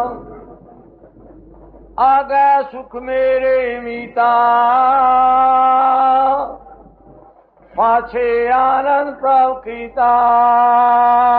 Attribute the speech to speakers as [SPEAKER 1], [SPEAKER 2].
[SPEAKER 1] आगे सुख मेरे मीता, पाछे आनंद प्रभु कीता।